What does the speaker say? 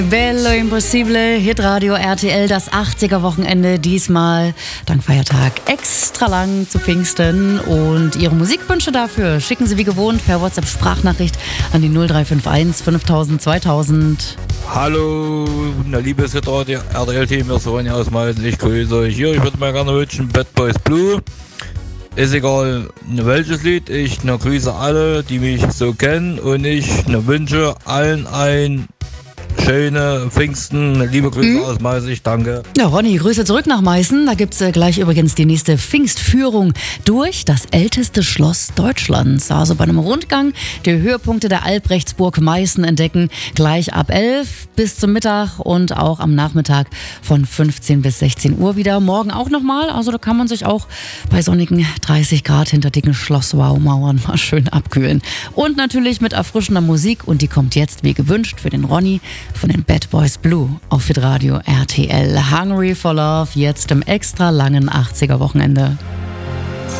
Bello Impossible, Hitradio RTL, das 80er-Wochenende, diesmal dank Feiertag extra lang zu Pfingsten. Und Ihre Musikwünsche dafür schicken Sie wie gewohnt per WhatsApp-Sprachnachricht an die 0351 5000 2000. Hallo, liebes Hitradio RTL-Team, wir sind aus Meißen, ich grüße euch hier. Ich würde mal gerne wünschen Bad Boys Blue. Ist egal welches Lied, ich grüße alle, die mich so kennen, und ich wünsche allen ein schöne Pfingsten, liebe Grüße aus Meißen, ich danke. Ja, Ronny, Grüße zurück nach Meißen. Da gibt's gleich übrigens die nächste Pfingstführung durch das älteste Schloss Deutschlands. Also bei einem Rundgang die Höhepunkte der Albrechtsburg Meißen entdecken. Gleich ab 11 bis zum Mittag und auch am Nachmittag von 15 bis 16 Uhr wieder. Morgen auch nochmal. Also da kann man sich auch bei sonnigen 30 Grad hinter dicken Schlossmauern mal schön abkühlen. Und natürlich mit erfrischender Musik. Und die kommt jetzt wie gewünscht für den Ronny von den Bad Boys Blue auf Hitradio RTL. Hungry for Love, jetzt im extra langen 80er-Wochenende.